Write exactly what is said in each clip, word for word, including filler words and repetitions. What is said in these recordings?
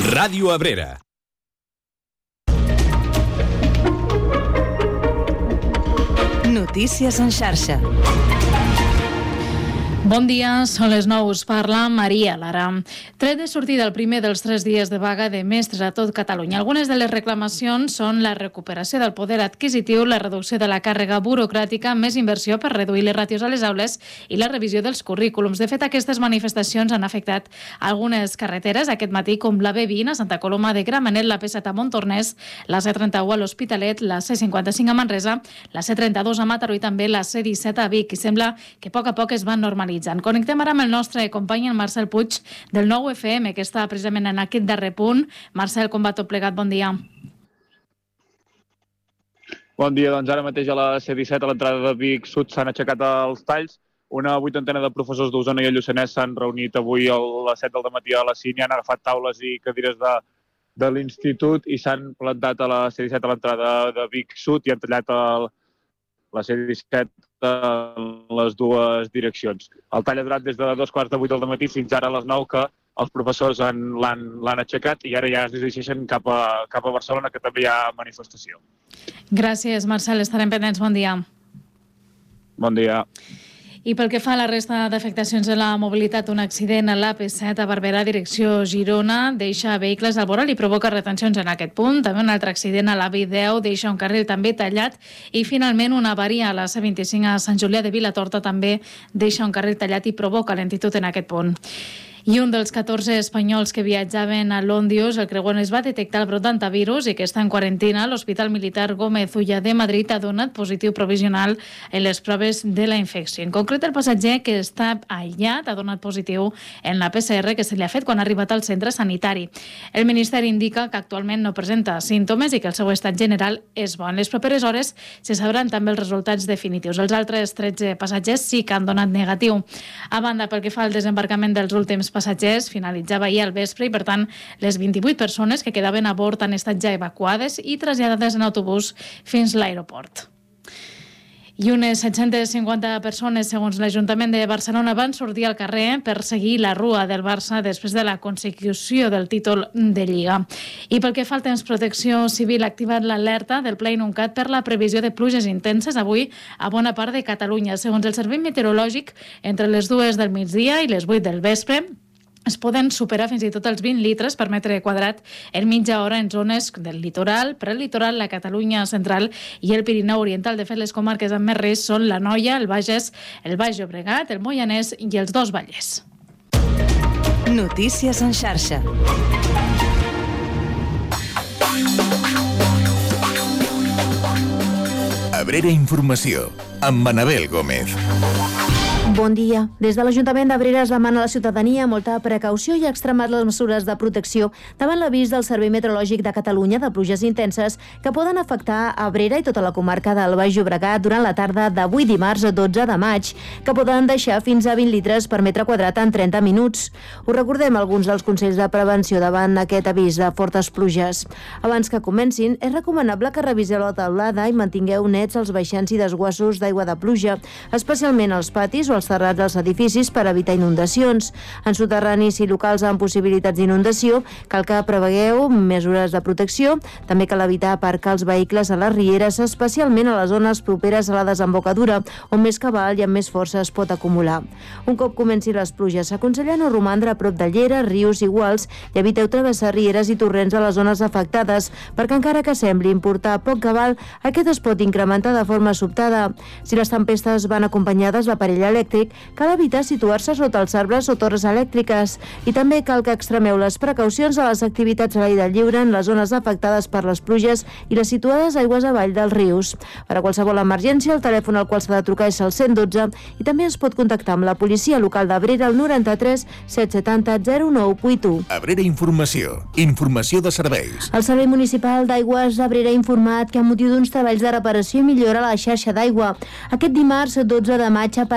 Ràdio Abrera. Notícies en xarxa. Bon dia, són les nou, us parla Maria Lara. Tret de sortida el primer dels tres dies de vaga de mestres a tot Catalunya. Algunes de les reclamacions són la recuperació del poder adquisitiu, la reducció de la càrrega burocràtica, més inversió per reduir les ràtios a les aules i la revisió dels currículums. De fet, aquestes manifestacions han afectat algunes carreteres aquest matí, com la B vint a Santa Coloma de Gramenet, la P set a Montornès, la C trenta-u a l'Hospitalet, la C cinquanta-cinc a Manresa, la C trenta-dos a Mataró i també la C disset a Vic, i sembla que a poc a poc es van normalitzar. Connectem ara amb el nostre company, el Marcel Puig, del nou F M, que està precisament en aquest darrer punt. Marcel, com va tot plegat? Bon dia. Bon dia, doncs ara mateix a la C disset, a l'entrada de Vic Sud, s'han aixecat els talls. Una vuitantena de professors d'Osona i el Lluçanès s'han reunit avui a les set del matí a la C I N i han agafat taules i cadires de, de l'institut i s'han plantat a la C disset a l'entrada de Vic Sud i han tallat el, la C disset en les dues direccions. El tall ha durat des de dos quarts de vuit del matí fins ara a les nou, que els professors l'han aixecat i ara ja es dirigeixen cap a, cap a Barcelona, que també hi ha manifestació. Gràcies, Marcel. Estarem pendents. Bon dia. Bon dia. I pel que fa a la resta d'afectacions de la mobilitat, un accident a l'A P set a Barberà, direcció Girona, deixa vehicles al voral i provoca retencions en aquest punt. També un altre accident a l'A V deu deixa un carril també tallat. I finalment una avaria a la C vint-i-cinc a Sant Julià de Vilatorta també deixa un carril tallat i provoca lentitud en aquest punt. I un dels catorze espanyols que viatjaven a Lóndios, el creuer es va detectar el brot d'antivirus i que està en quarantena a l'Hospital Militar Gómez Ulla de Madrid ha donat positiu provisional en les proves de la infecció. En concret, el passatger que està aïllat ha donat positiu en la P C R que se li ha fet quan ha arribat al centre sanitari. El Ministeri indica que actualment no presenta símptomes i que el seu estat general és bo. En les properes hores se sabran també els resultats definitius. Els altres tretze passatgers sí que han donat negatiu. A banda, pel que fa al desembarcament dels últims passatgers, finalitzava ahir al vespre i, per tant, les vint-i-vuit persones que quedaven a bord han estat ja evacuades i traslladades en autobús fins a l'aeroport. I unes set-centes cinquanta persones, segons l'Ajuntament de Barcelona, van sortir al carrer per seguir la rua del Barça després de la consecució del títol de Lliga. I pel que fa al temps, Protecció Civil ha activat l'alerta del Pla Inuncat per la previsió de pluges intenses avui a bona part de Catalunya. Segons el Servei Meteorològic, entre les dues del migdia i les vuit del vespre, es poden superar fins i tot els vint litres per metre quadrat en mitja hora en zones del litoral, prelitoral, la Catalunya central i el Pirineu oriental. De fet, les comarques amb més risc són l'Anoia, el Bages, el Baix Llobregat, el Moianès i els dos Vallès. Notícies en xarxa. Abrera Informació, amb Manabel Gómez. Bon dia. Des de l'Ajuntament d'Abrera es demana a la ciutadania molta precaució i ha extremat les mesures de protecció davant l'avís del Servei Meteorològic de Catalunya de pluges intenses que poden afectar Abrera i tota la comarca del Baix Llobregat durant la tarda d'avui dimarts a dotze de maig, que poden deixar fins a vint litres per metre quadrat en trenta minuts. Us recordem alguns dels consells de prevenció davant aquest avís de fortes pluges. Abans que comencin, és recomanable que reviseu la teulada i mantingueu nets els baixants i desguassos d'aigua de pluja, especialment als patis o als terrats dels edificis per evitar inundacions. En soterranis i locals amb possibilitats d'inundació cal que prevegueu mesures de protecció. També cal evitar aparcar els vehicles a les rieres, especialment a les zones properes a la desembocadura, on més cabal i amb més força es pot acumular. Un cop comenci les pluges, s'aconsella no romandre a prop de lleres, rius i guals i eviteu travessar rieres i torrents a les zones afectades, perquè encara que sembli importar poc cabal, aquest es pot incrementar de forma sobtada. Si les tempestes van acompanyades l'aparell elèctric, cal evitar situar-se sota els arbres o torres elèctriques i també cal que extremeu les precaucions a les activitats a l'aire lliure en les zones afectades per les pluges i les situades aigües avall dels rius. Per a qualsevol emergència, el telèfon al qual s'ha de trucar és el cent i dotze i també es pot contactar amb la policia local d'Abrera al noranta-tres set setanta zero nou vuit u. Abrera Informació, informació de serveis. El Servei Municipal d'Aigües d'Abrera ha informat que, a motiu d'uns treballs de reparació i millora a la xarxa d'aigua, aquest dimarts dotze de maig, a partir de les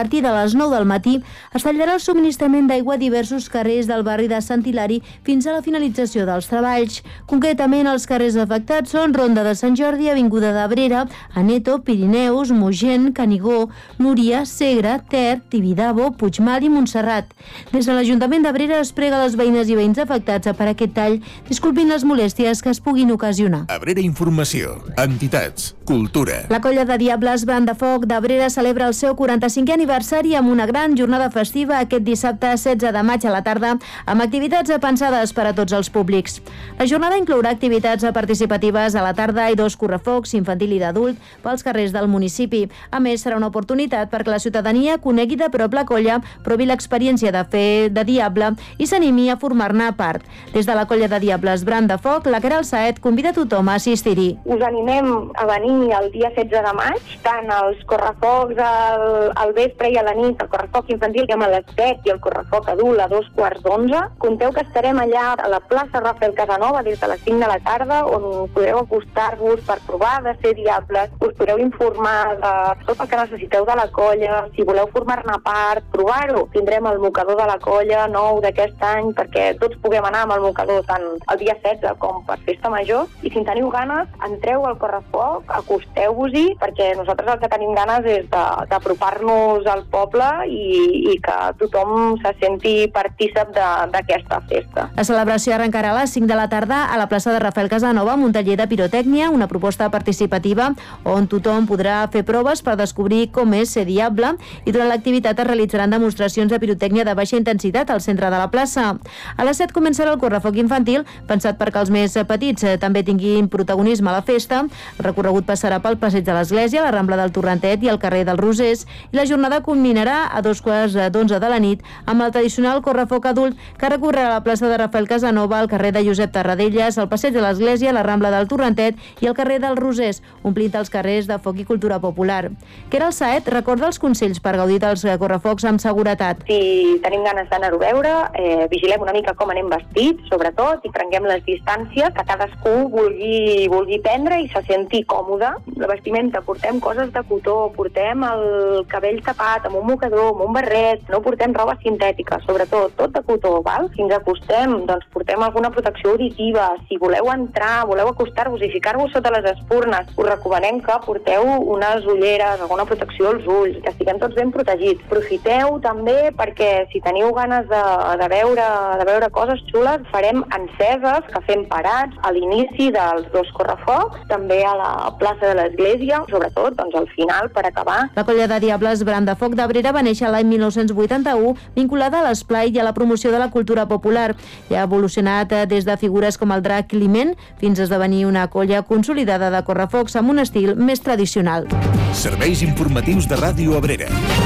les nou del matí es tallarà el subministrament d'aigua a diversos carrers del barri de Sant Hilari fins a la finalització dels treballs. Concretament, els carrers afectats són Ronda de Sant Jordi, Avinguda d'Abrera, Aneto, Pirineus, Mogent, Canigó, Núria, Segre, Ter, Tibidabo, Puigmal i Montserrat. Des de l'Ajuntament d'Abrera es prega a les veïnes i veïns afectats per aquest tall, disculpin les molèsties que es puguin ocasionar. Abrera Informació, entitats, cultura. La colla de Diables Band de Foc d'Abrera celebra el seu quaranta-cinquè aniversari amb una gran jornada festiva aquest dissabte setze de maig a la tarda, amb activitats pensades per a tots els públics. La jornada inclourà activitats participatives a la tarda i dos correfocs infantil i d'adult pels carrers del municipi. A més, serà una oportunitat perquè la ciutadania conegui de prop la colla, provi l'experiència de fer de Diable i s'animi a formar-ne part. Des de la colla de Diables Band de Foc, la Caral Saet convida tothom a assistir-hi. Us animem a venir el dia setze de maig, tant els correfocs al, al vespre i a la nit, el correfoc infantil que a les set i el correfoc adult a dos quarts d'onze. Conteu que estarem allà a la plaça Rafael Casanova des de les cinc de la tarda, on podreu acostar-vos per provar de ser Diables, us podreu informar de tot el que necessiteu de la colla, si voleu formar-ne part, provar-ho. Tindrem el mocador de la colla nou d'aquest any perquè tots puguem anar amb el mocador tant el dia setze com per festa major, i si en teniu ganes, entreu al correfoc, acosteu-vos-hi, perquè nosaltres el que tenim ganes és d'apropar-nos al poble i, i que tothom se senti partícip d'aquesta festa. La celebració arrencarà a les cinc de la tarda a la plaça de Rafael Casanova amb un taller de pirotècnia, una proposta participativa on tothom podrà fer proves per descobrir com és ser Diable, i durant l'activitat es realitzaran demostracions de pirotècnia de baixa intensitat al centre de la plaça. A les set començarà el correfoc infantil, pensat perquè els més petits també tinguin protagonisme a la festa. El recorregut passarà pel passeig de l'Església, la Rambla del Torrentet i el carrer dels Rosers, i la jornada culminarà a dos quarts d'onze de la nit amb el tradicional correfoc adult que recorrerà la plaça de Rafael Casanova, el carrer de Josep Tarradellas, el passeig de l'Església, la Rambla del Torrentet i el carrer dels Rosers, omplint els carrers de foc i cultura popular. Caral Saet recorda els consells per gaudir dels correfocs amb seguretat. Si tenim ganes d'anar-ho a veure, eh, vigilem una mica com anem vestits, sobretot, i prenguem les distàncies que cadascú vulgui, vulgui prendre i se senti còmode. La vestimenta, portem coses de cotó, portem el cabell tapat amb un mocador, amb un barret, no portem roba sintètica, sobretot, tot de cotó, val? Si ens acostem, doncs portem alguna protecció auditiva. Si voleu entrar, voleu acostar-vos i ficar-vos sota les espurnes, us recomanem que porteu unes ulleres, alguna protecció als ulls, que estiguem tots ben protegits. Aprofiteu també perquè si teniu ganes de, de, veure, de veure coses xules, farem enceses que fem parats a l'inici dels dos correfocs, també a la plaça de l'Església, sobretot doncs, al final per acabar. La colla de Diables Band de Foc d'Abrera va néixer l'any mil nou-cents vuitanta-u, vinculada a l'esplai i a la promoció de la cultura popular. I ha evolucionat des de figures com el drac Climent fins a esdevenir una colla consolidada de correfocs amb un estil més tradicional. Serveis informatius de Ràdio Abrera.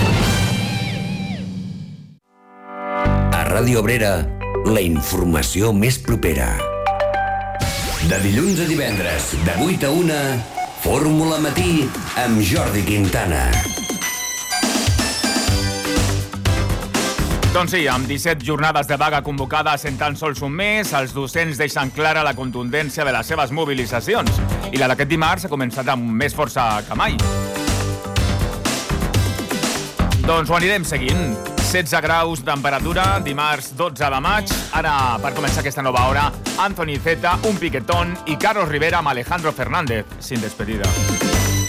A Ràdio Abrera, la informació més propera. De dilluns a divendres, de vuit a una, Fórmula Matí amb Jordi Quintana. Doncs sí, amb disset jornades de vaga convocades en tan sols un mes, els docents deixen clara la contundència de les seves mobilitzacions. I la d'aquest dimarts ha començat amb més força que mai. Doncs ho anirem seguint. setze graus de temperatura, dimarts dotze de maig. Ara, per començar aquesta nova hora, Anthony Zeta, Un Piquetón i Carlos Rivera amb Alejandro Fernández, sin despedida.